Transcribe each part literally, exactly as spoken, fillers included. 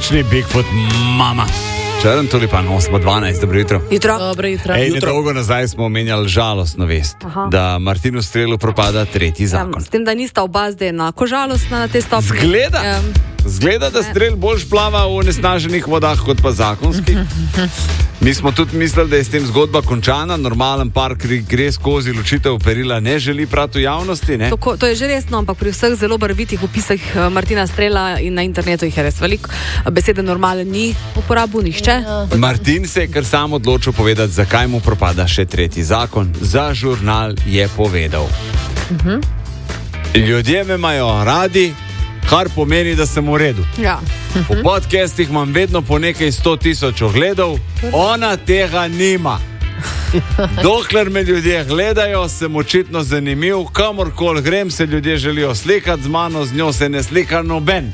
Kakšni Bigfoot, mama. Črn tulipan, osem dvanajst, dobro jutro. Jutro. Dobro jutro. Ej, nedolgo nazaj smo omenjali žalostno vest, Aha. da Martinu Strelu propada tretji zakon. Ja, s tem, da nista oba zdaj enako žalostna na te stopnje. Zgleda, Ja. zgleda, da Strel bolj plava v onesnaženih vodah kot pa zakonskih. Mi smo tudi mislili, da je s tem zgodba končana, normalen par, ki gre skozi ločitev perila, ne želi prati v javnosti. Ne? To, to je že resno, ampak pri vseh zelo barvitih opisih eh, Martina Strela in na internetu jih je res veliko. Besede normalen ni uporabil nihče. Ja. Martin se je kar sam odločil povedati, zakaj mu propada še tretji zakon. Za žurnal je povedal. Uh-huh. Ljudje me imajo radi, kar pomeni, da sem v redu. Ja. V podcastih imam vedno po nekaj sto tisoč ogledov, ona tega nima. Dokler me ljudje gledajo, sem očitno zanimiv, kamorkoli grem, se ljudje želijo slikati z mano, z njo se ne slika noben.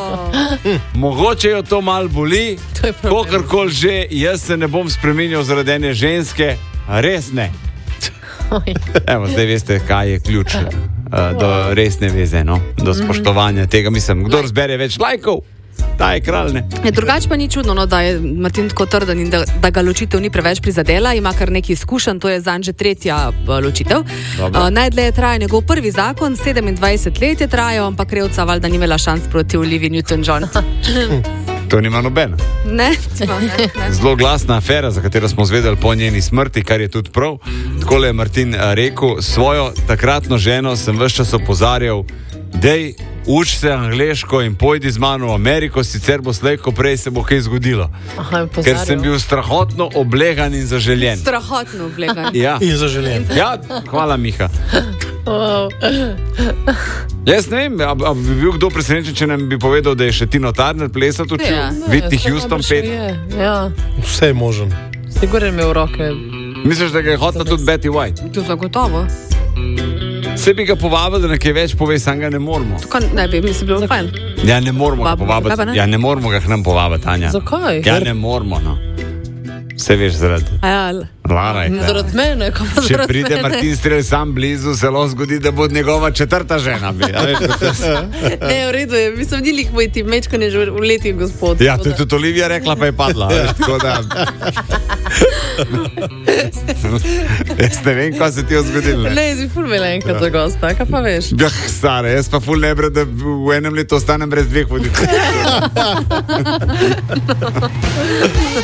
Mogoče jo to mal boli, kakorkoli že, jaz se ne bom spreminjal zaradi ene ženske, res ne. Evo, zdaj veste, kaj je ključ uh, do resne veze, no? Do spoštovanja tega. Mislim, kdo zbere več lajkov, ta je kralj, ne? Drugače pa ni čudno, no, da je Martin tako trden in da, da ga ločitev ni preveč prizadela, ima kar nekaj izkušenj, to je zanj že tretja uh, ločitev. Uh, najdlje traja njegov prvi zakon, sedemindvajset let je trajal, ampak Revca valjda ni imela šans proti Oliviji Newton-John. To nima nobena. Ne? ne, ne. Zelo glasna afera, za katero smo zvedeli po njeni smrti, kar je tudi prav. Takole je Martin rekel, svojo takratno ženo sem ves čas opozarjal, dej, uč se angleško in pojdi z mano v Ameriko, sicer bo slej, ko prej se bo kaj zgodilo. Aha, ker sem bil strahotno oblegan in zaželjen. Strahotno oblegan. Ja. In zaželjen. Ja, hvala, Miha. Wow. Jaz ne vem, a, a bi bil kdo presenečen, če nam bi povedal, da je še Tino Turner plesal učil, Ja. Whitney Ne, Houston najbrž pet. je, Ja, Vse je možen. sigurno je imel roke. Misliš, da ga je hotela tudi Betty White? To zagotovo. Se bi ga povabili, da nekaj več pove, sam ga ne moramo. Tukaj ne bi, mislim, bilo fajn. Ja, ne moramo ga Vabimo, kaj pa povabiti. ne? Ja, ne moramo ga k nam povabiti, Anja. Zakaj? Ja, ne moramo, no. Vse veš zaradi. Ja, Laraj. Zaradi mene, kam pa Če zaradi pride mene? Martin Strel sam blizu, se lahko zgodi, da bo njegova četrta žena. Bi, a veš, da to- Ne, v redu je, mislim, ni lih moj tim, mečkan je že v letih gospod. ja, tako to je da- tudi Olivija rekla, pa je padla. a Veš, tako da... Jaz ne vem, kaj se ti je zgodilo. ne. Ne, jaz bi ful imela enkrat za gosta, kaj pa veš? Ja, stare, jaz pa ful ne bre, da v enem letu ostanem brez dveh voditeljev.